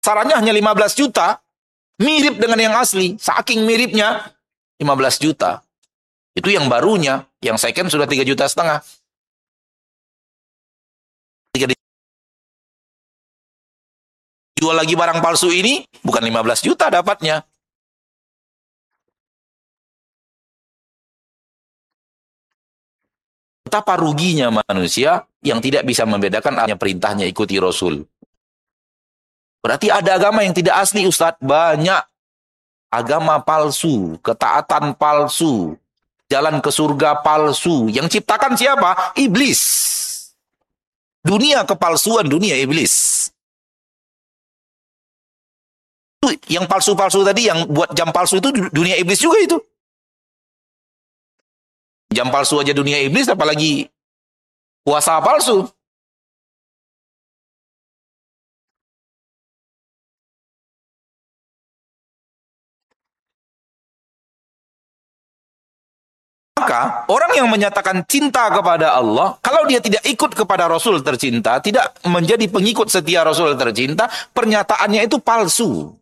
Sarannya hanya 15 juta. Mirip dengan yang asli. Saking miripnya, 15 juta. Itu yang barunya. Yang second sudah 3,5 juta. Jual lagi barang palsu ini, bukan 15 juta dapatnya. Betapa ruginya manusia yang tidak bisa membedakan hanya perintahnya ikuti Rasul. Berarti ada agama yang tidak asli, Ustadz. Banyak. Agama palsu, ketaatan palsu, jalan ke surga palsu. Yang ciptakan siapa? Iblis. Dunia kepalsuan, dunia iblis. Yang palsu-palsu tadi, yang buat jam palsu itu dunia iblis juga itu. Jam palsu aja dunia iblis, apalagi puasa palsu. Maka orang yang menyatakan cinta kepada Allah, kalau dia tidak ikut kepada Rasul tercinta, tidak menjadi pengikut setia Rasul tercinta, pernyataannya itu palsu.